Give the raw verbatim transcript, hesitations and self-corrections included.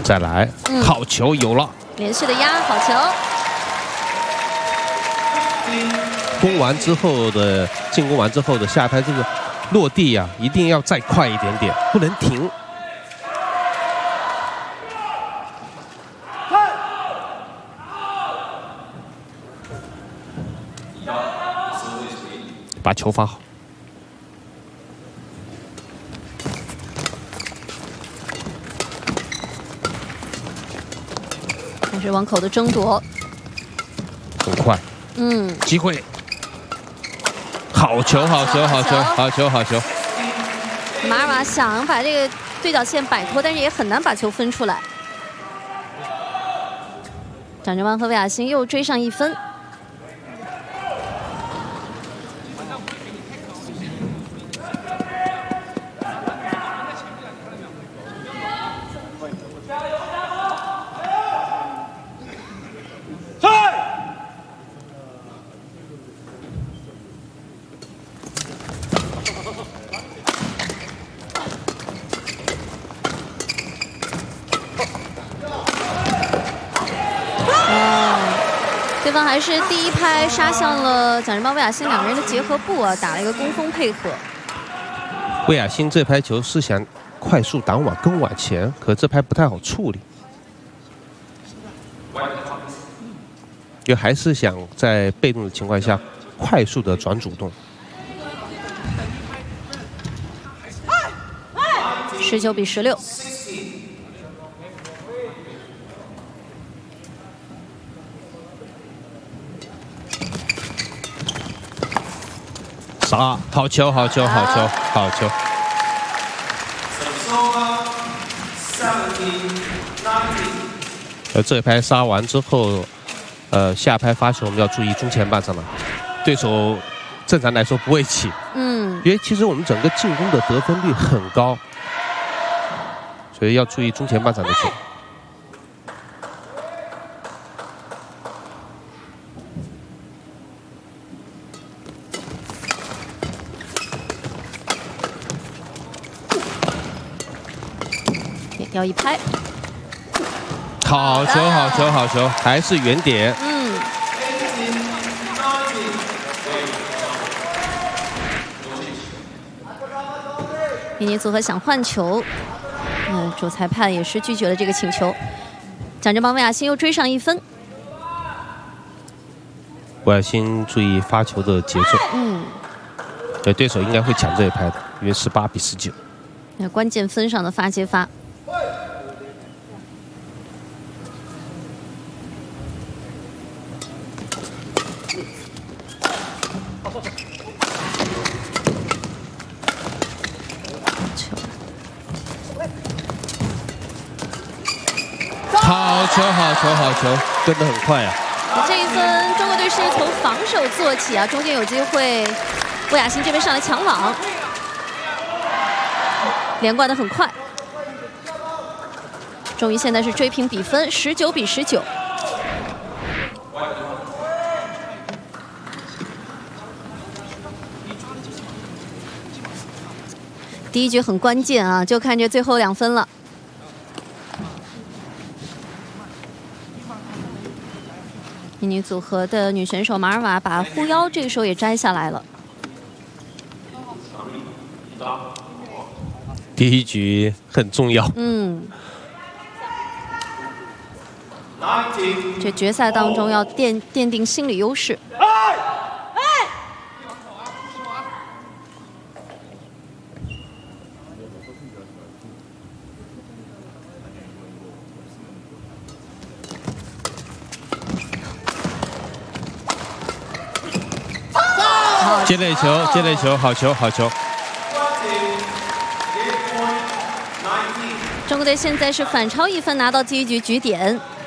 再来，嗯、好球有了， 连续的压，好球。 攻完之后的进攻完之后的下拍这个落地呀、啊，一定要再快一点点，不能停。把球发好。 开始网口的争夺， 很快， 嗯， 机会，好球，好球，好球，好球，好球。 马尔瓦想把这个对角线摆脱，但是也很难把球分出来。蒋振邦和魏雅欣又追上一分。 对方还是第一拍杀向了蒋振邦、魏雅欣两个人的结合部啊，打了一个攻锋配合。 魏雅欣这拍球是想快速挡网跟往前，可这拍不太好处理，就还是想在被动的情况下快速的转主动。 十九比十六。 杀！好球，好球，好球，好球！呃，这一拍杀完之后，呃，下拍发球我们要注意中前半场了。对手正常来说不会起， 嗯， 因为其实我们整个进攻的得分率很高，所以要注意中前半场的球。 要一拍， 好球，好球，好球，还是原点。 嗯。印尼组合想换球，嗯，主裁判也是拒绝了这个请求。蒋振邦、魏雅欣又追上一分。 魏雅欣注意发球的节奏。 嗯。 对，对手应该会抢这一拍的，因为十八比十九。 那关键分上的发接发。 好球，好球，好球，跟得很快啊！ 这一分，中国队是从防守做起啊，中间有机会，魏雅欣这边上来抢网，连贯的很快。终于现在是追平比分，十九比十九。第一局很关键啊，就看这最后两分了。 印尼组合的女选手马尔瓦把护腰这个时候也摘下来了。 第一局很重要。 嗯。这决赛当中要奠奠定心理优势。 接内球，接内球，好球，好球！ 中国队现在是反超一分，拿到第一局局点。